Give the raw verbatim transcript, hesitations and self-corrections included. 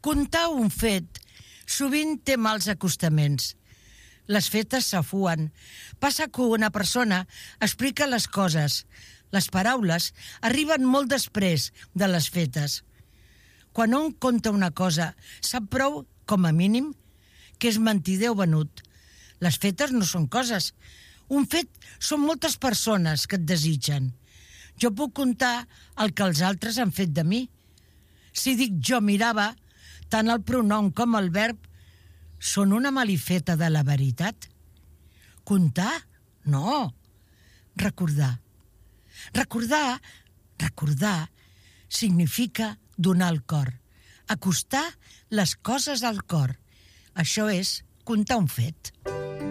Contar un fet sovint té mals acostaments. Les fetes s'afuen. Passa que una persona explica les coses. Les paraules arriben molt després de les fetes. Quan un conta una cosa, sap prou, com a mínim, que és mentider o venut. Les fetes no són coses. Un fet són moltes persones que et desitgen. Jo puc contar el que els altres han fet de mi. Si dic jo mirava, tant el pronom com el verb són una malifeta de la veritat. Contar? No. Recordar. Recordar, recordar, significa donar el cor, acostar les coses al cor. Això és contar un fet.